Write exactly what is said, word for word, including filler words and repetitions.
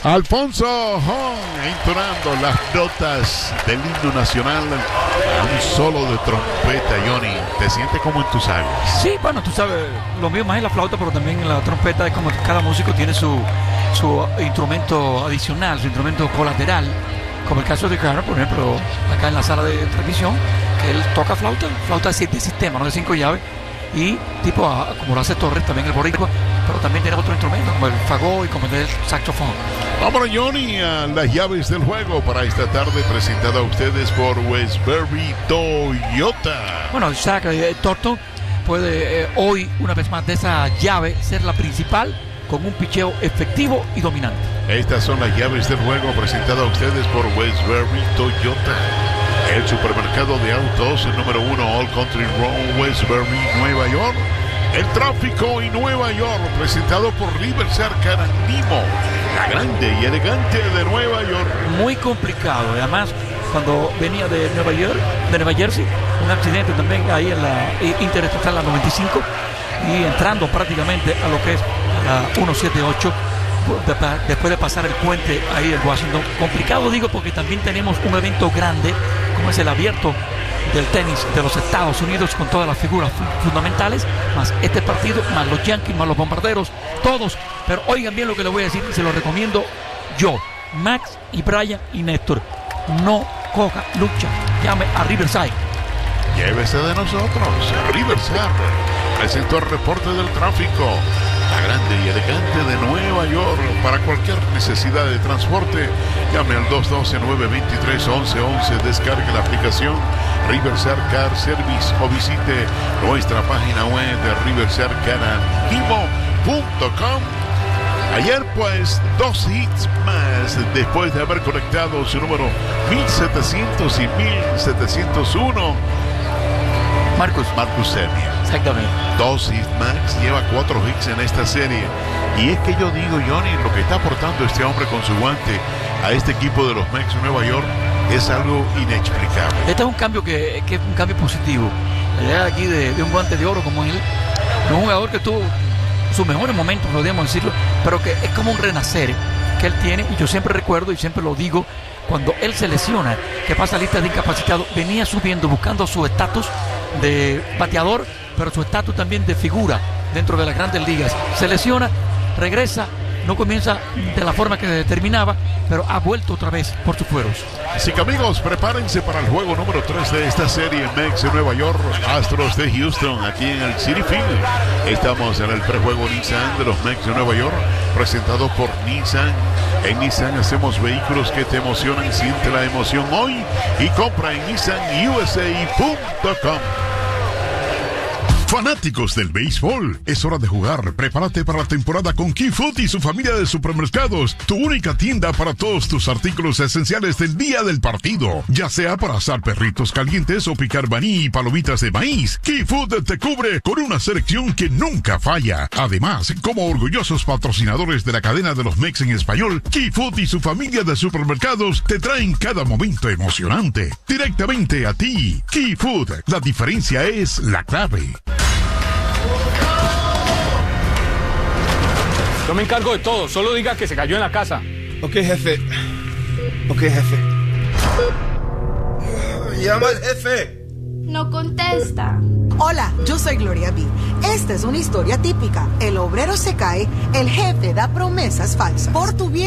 Alfonso Hong entonando las notas del himno nacional a un solo de trompeta. Johnny, ¿te sientes como en tus aguas? Sí, bueno, tú sabes, lo mío más es la flauta, pero también la trompeta. Es como cada músico tiene su, su instrumento adicional, su instrumento colateral, como el caso de Cara, por ejemplo, acá en la sala de transmisión, que él toca flauta, flauta de sistema, no de cinco llaves, y tipo a, como lo hace Torres, también el boricua, pero también tiene otro instrumento como el fagot y como el saxofón. Vámonos, Johnny, a las llaves del juego para esta tarde, presentada a ustedes por Westbury Toyota. Bueno, Zach eh, Thornton puede eh, hoy, una vez más, de esa llave ser la principal, con un picheo efectivo y dominante. Estas son las llaves del juego, presentada a ustedes por Westbury Toyota, el supermercado de autos, el número uno, All Country Road, Westbury, Nueva York. El tráfico en Nueva York, presentado por Riverside Caranimo, la grande y elegante de Nueva York. Muy complicado, además, cuando venía de Nueva York, de Nueva Jersey, un accidente también ahí en la Interestatal, la noventa y cinco, y entrando prácticamente a lo que es la ciento setenta y ocho, después de pasar el puente ahí en Washington. Complicado, digo, porque también tenemos un evento grande, como es el abierto del tenis de los Estados Unidos, con todas las figuras fundamentales, más este partido, más los Yankees, más los Bombarderos, todos. Pero oigan bien lo que les voy a decir, se lo recomiendo yo, Max y Brian y Néstor. No coja lucha, llame a Riverside. Llévese de nosotros, Riverside presentó el reporte del tráfico, la grande y elegante de Nueva York. Para cualquier necesidad de transporte, llame al dos uno dos, nueve dos tres, once once, descargue la aplicación Riverside Car Service o visite nuestra página web de riverside caranimo punto com. Ayer, pues, dos hits más después de haber conectado su número mil setecientos y mil setecientos uno. Marcus. Marcus Semien. Exactamente. Dos hits más, lleva cuatro hits en esta serie. Y es que yo digo, Johnny, lo que está aportando este hombre con su guante a este equipo de los Mets de Nueva York es algo inexplicable. Este es un cambio que, que es un cambio positivo. La llegada aquí de, de un guante de oro como él, un jugador que tuvo sus mejores momentos, podríamos decirlo, pero que es como un renacer que él tiene. Y yo siempre recuerdo y siempre lo digo, cuando él se lesiona, que pasa a lista de incapacitados, venía subiendo, buscando su estatus de bateador, pero su estatus también de figura dentro de las grandes ligas. Se lesiona, regresa, no comienza de la forma que determinaba, pero ha vuelto otra vez por sus fueros. Así que, amigos, prepárense para el juego número tres de esta serie. Mets de Nueva York, Astros de Houston, aquí en el Citi Field. Estamos en el prejuego Nissan de los Mets de Nueva York, presentado por Nissan. En Nissan hacemos vehículos que te emocionan. Siente la emoción hoy y compra en nissan u s a punto com. Fanáticos del béisbol, es hora de jugar. Prepárate para la temporada con Key Food y su familia de supermercados, tu única tienda para todos tus artículos esenciales del día del partido, ya sea para asar perritos calientes o picar maní y palomitas de maíz. Key Food te cubre con una selección que nunca falla. Además, como orgullosos patrocinadores de la cadena de los Mets en español, Key Food y su familia de supermercados te traen cada momento emocionante directamente a ti. Key Food, la diferencia es la clave. Yo me encargo de todo, solo diga que se cayó en la casa. Ok, jefe. Ok, jefe. Llama al jefe. No contesta. Hola, yo soy Gloria B. Esta es una historia típica. El obrero se cae, el jefe da promesas falsas. Por tu bien.